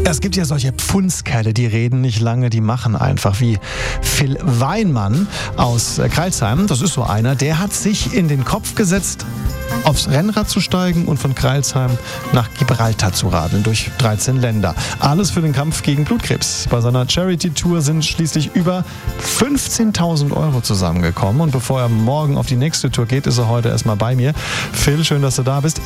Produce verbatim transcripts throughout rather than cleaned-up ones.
Es gibt ja solche Pfundskerle, die reden nicht lange, die machen einfach, wie Phil Weinmann aus Crailsheim. Das ist so einer, der hat sich in den Kopf gesetzt, aufs Rennrad zu steigen und von Crailsheim nach Gibraltar zu radeln, durch dreizehn Länder. Alles für den Kampf gegen Blutkrebs. Bei seiner Charity-Tour sind schließlich über fünfzehntausend Euro zusammengekommen. Und bevor er morgen auf die nächste Tour geht, ist er heute erstmal bei mir. Phil, schön, dass du da bist.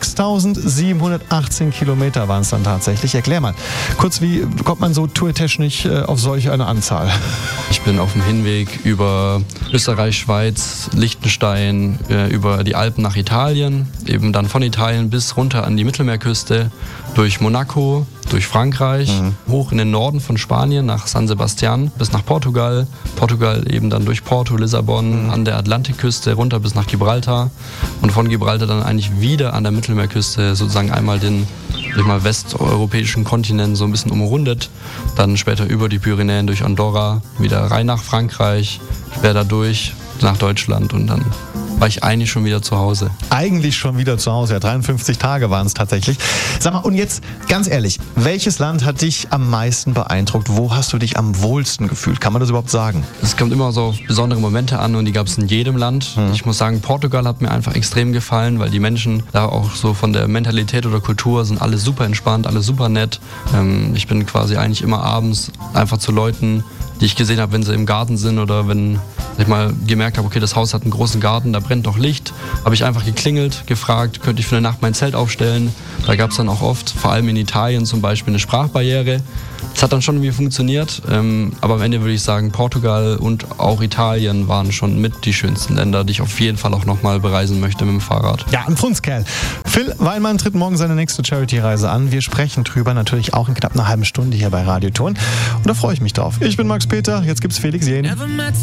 sechstausendsiebenhundertachtzehn Kilometer waren es dann tatsächlich. Erklär mal kurz, wie kommt man so tourtechnisch auf solch eine Anzahl? Ich bin auf dem Hinweg über Österreich, Schweiz, Liechtenstein, über die Alpen nach Italien, eben dann von Italien bis runter an die Mittelmeerküste, durch Monaco, durch Frankreich, mhm. hoch in den Norden von Spanien nach San Sebastian bis nach Portugal, Portugal eben dann durch Porto, Lissabon, mhm. an der Atlantikküste runter bis nach Gibraltar und von Gibraltar dann eigentlich wieder an der Mittelmeerküste sozusagen einmal den sag ich mal, westeuropäischen Kontinent so ein bisschen umrundet, dann später über die Pyrenäen durch Andorra, wieder rein nach Frankreich, quer da durch nach Deutschland und dann war ich eigentlich schon wieder zu Hause. Eigentlich schon wieder zu Hause, ja, dreiundfünfzig Tage waren es tatsächlich. Sag mal, und jetzt ganz ehrlich, welches Land hat dich am meisten beeindruckt? Wo hast du dich am wohlsten gefühlt? Kann man das überhaupt sagen? Es kommt immer so auf besondere Momente an und die gab es in jedem Land. Hm. Ich muss sagen, Portugal hat mir einfach extrem gefallen, weil die Menschen da auch so von der Mentalität oder Kultur sind alle super entspannt, alle super nett. Ähm, ich bin quasi eigentlich immer abends einfach zu Leuten, die ich gesehen habe, wenn sie im Garten sind oder wenn ich mal gemerkt habe, okay, das Haus hat einen großen Garten, da brennt doch Licht, habe ich einfach geklingelt, gefragt, könnte ich für eine Nacht mein Zelt aufstellen. Da gab es dann auch oft, vor allem in Italien zum Beispiel, eine Sprachbarriere. Das hat dann schon irgendwie funktioniert, ähm, aber am Ende würde ich sagen, Portugal und auch Italien waren schon mit die schönsten Länder, die ich auf jeden Fall auch nochmal bereisen möchte mit dem Fahrrad. Ja, ein Pfundskerl. Phil Weinmann tritt morgen seine nächste Charity-Reise an. Wir sprechen drüber natürlich auch in knapp einer halben Stunde hier bei Radio Ton. Und da freue ich mich drauf. Ich bin Max Peter, jetzt gibt's Felix Jähn.